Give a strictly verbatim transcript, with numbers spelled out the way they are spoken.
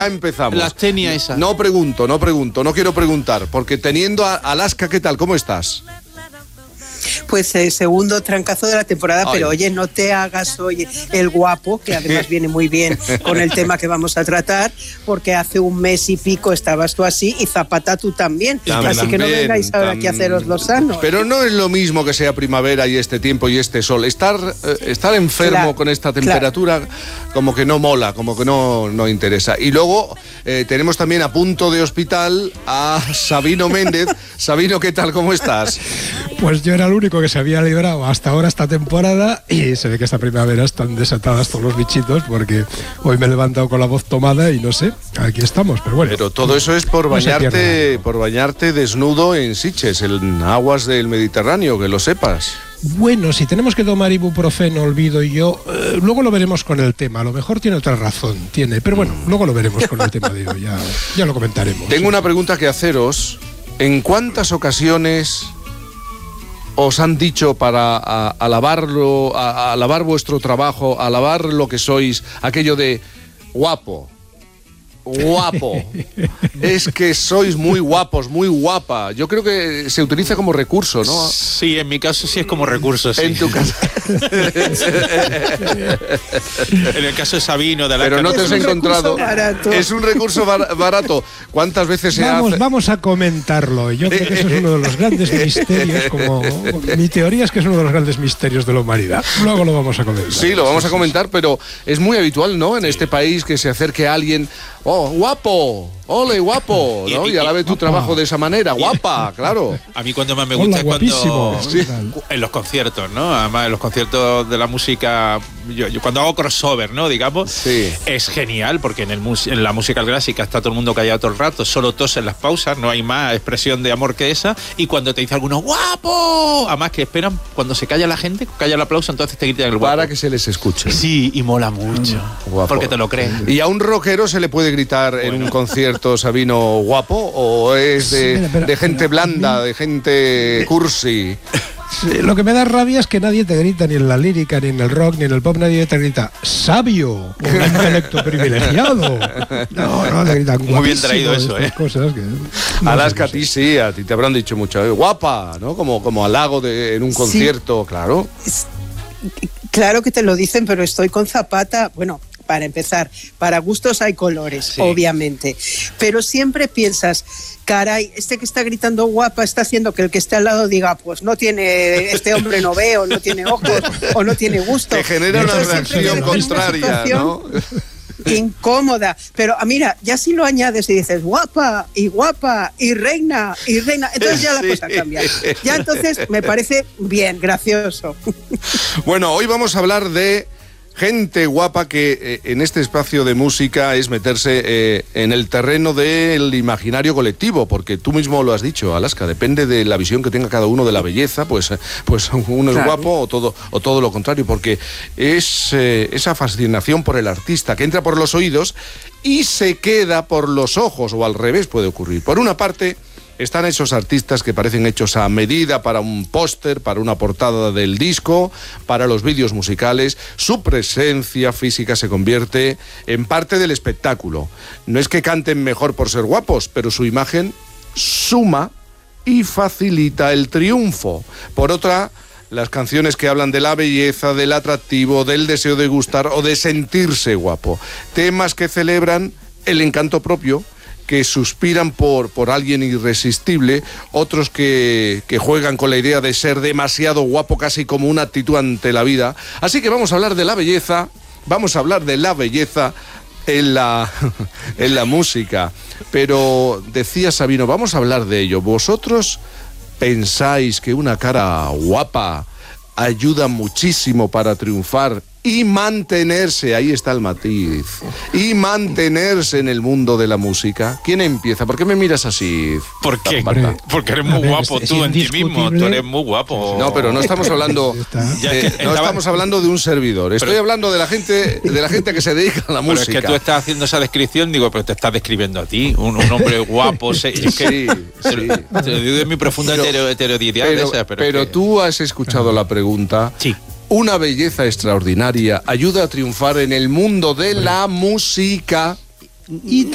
empezamos. Las tenia esas. No pregunto, no pregunto, no quiero preguntar, porque teniendo a Alaska, ¿qué tal? ¿Cómo estás? Pues eh, segundo trancazo de la temporada, Ay. pero oye, no te hagas oye el guapo, que además viene muy bien con el tema que vamos a tratar, porque hace un mes y pico estabas tú así y Zapata tú también, También, así que no vengáis ahora aquí a haceros los sanos. Pero no es lo mismo que sea primavera y este tiempo y este sol. Estar, eh, estar enfermo Claro, con esta temperatura claro. como que no mola, como que no, no interesa. Y luego eh, tenemos también a punto de hospital a Sabino Méndez. Sabino, ¿qué tal? ¿Cómo estás? Pues yo era el único que se había librado hasta ahora esta temporada y se ve que esta primavera están desatadas todos los bichitos porque hoy me he levantado con la voz tomada y no sé, aquí estamos, pero bueno. Pero todo eso es por no bañarte, por bañarte desnudo en Sitges, en aguas del Mediterráneo, que lo sepas. Bueno, si tenemos que tomar ibuprofeno, olvido y yo, eh, luego lo veremos con el tema. A lo mejor tiene otra razón, tiene, pero bueno, luego lo veremos con el tema de hoy, ya, ya lo comentaremos. Tengo una pregunta que haceros. ¿En cuántas ocasiones os han dicho para a, alabarlo, a, a alabar vuestro trabajo, alabar lo que sois, aquello de guapo? Guapo. Es que sois muy guapos, muy guapa. Yo creo que se utiliza como recurso, ¿no? Sí, en mi caso sí es como recurso, sí. En tu caso. En el caso de Sabino, de la Pero no te has encontrado. Barato. Es un recurso bar barato. ¿Cuántas veces se Vamos, hace? vamos a comentarlo. Yo creo que eso es uno de los grandes misterios, como mi teoría es que es uno de los grandes misterios de la humanidad. Luego lo vamos a comentar. Sí, lo vamos a comentar, pero es muy habitual, ¿no? En este país que se acerque a alguien, oh, guapo, ole, guapo, ¿no? Y alabe tu trabajo de esa manera, guapa, claro. A mí cuando más me gusta Hola, es cuando... sí. En los conciertos, ¿no? Además, en los conciertos de la música, yo, yo cuando hago crossover, ¿no? Digamos, sí. Es genial porque en, el mus en la música clásica está todo el mundo callado todo el rato, solo tos en las pausas, no hay más expresión de amor que esa. Y cuando te dice alguno, ¡guapo! Además que esperan, cuando se calla la gente, calla el aplauso, entonces te gritan el guapo. Para que se les escuche. Sí, y mola mucho. Guapo. Porque te lo crees. ¿Y a un rockero se le puede gritar bueno. en un concierto, Sabino, guapo? ¿O es de, sí, pero, de gente blanda, de gente cursi? Sí, lo que me da rabia es que nadie te grita, ni en la lírica, ni en el rock, ni en el pop, nadie te grita sabio, o un intelecto privilegiado. No, no, te gritan muy bien traído eso, ¿eh? Cosas que, no Alaska, sé, a ti sí, a ti te habrán dicho mucho, ¿eh? Guapa, ¿no? Como, como halago de, en un concierto, sí. Claro. Claro que te lo dicen, pero estoy con Zapata, bueno... Para empezar, para gustos hay colores, sí. Obviamente, pero siempre piensas, caray, este que está gritando guapa está haciendo que el que esté al lado diga, pues no tiene, este hombre no ve, o no tiene ojos, o no tiene gusto. Te genera una reacción contraria, ¿no? Incómoda, pero mira, ya si lo añades y dices guapa, y guapa, y reina, y reina, entonces ya la cosa cambia. Ya entonces me parece bien, gracioso. Bueno, hoy vamos a hablar de... gente guapa que eh, en este espacio de música es meterse eh, en el terreno del imaginario colectivo, porque tú mismo lo has dicho, Alaska, depende de la visión que tenga cada uno de la belleza, pues, pues uno es claro. guapo o todo, o todo lo contrario, porque es eh, esa fascinación por el artista que entra por los oídos y se queda por los ojos, o al revés puede ocurrir. Por una parte... están esos artistas que parecen hechos a medida para un póster, para una portada del disco, para los vídeos musicales. Su presencia física se convierte en parte del espectáculo. No es que canten mejor por ser guapos, pero su imagen suma y facilita el triunfo. Por otra, las canciones que hablan de la belleza, del atractivo, del deseo de gustar o de sentirse guapo. Temas que celebran el encanto propio, que suspiran por, por alguien irresistible, otros que, que juegan con la idea de ser demasiado guapo, casi como una actitud ante la vida. Así que vamos a hablar de la belleza, vamos a hablar de la belleza en la, en la música. Pero decía Sabino, vamos a hablar de ello. ¿Vosotros pensáis que una cara guapa ayuda muchísimo para triunfar y mantenerse, ahí está el matiz, y mantenerse en el mundo de la música? ¿Quién empieza? ¿Por qué me miras así? ¿Por qué? Hombre, porque eres muy guapo es, tú es en ti mismo, tú eres muy guapo. No, pero no estamos hablando de, no estamos hablando de un servidor, estoy pero, hablando de la gente de la gente que se dedica a la música. Pero es que tú estás haciendo esa descripción, digo, pero te estás describiendo a ti, un, un hombre guapo. Se, es que, sí, te, sí. Te lo digo de mi profunda heterodoxia. Pero, pero, pero que... tú has escuchado la pregunta. Sí. Una belleza extraordinaria ayuda a triunfar en el mundo de la música. Y